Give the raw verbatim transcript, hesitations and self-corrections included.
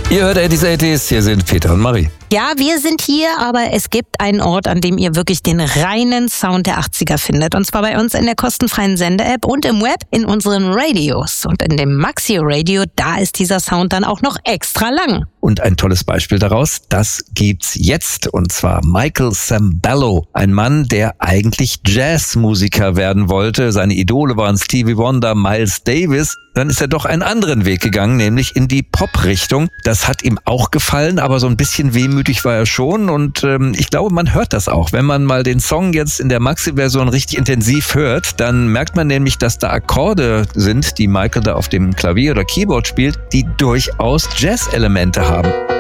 Ihr hört achtzig achtzig, hier sind Peter und Marie. Ja, wir sind hier, aber es gibt einen Ort, an dem ihr wirklich den reinen Sound der achtziger findet. Und zwar bei uns in der kostenfreien Sende-App und im Web in unseren Radios. Und in dem Maxi-Radio, da ist dieser Sound dann auch noch extra lang. Und ein tolles Beispiel daraus, das gibt's jetzt. Und zwar Michael Sembello, ein Mann, der eigentlich Jazzmusiker werden wollte. Seine Idole waren Stevie Wonder, Miles Davis. Dann ist er doch einen anderen Weg gegangen, nämlich in die Pop-Richtung. Das hat ihm auch gefallen, aber so ein bisschen wehmütig war er schon. Und ähm, ich glaube, man hört das auch. Wenn man mal den Song jetzt in der Maxi-Version richtig intensiv hört, dann merkt man nämlich, dass da Akkorde sind, die Michael da auf dem Klavier oder Keyboard spielt, die durchaus Jazz-Elemente haben.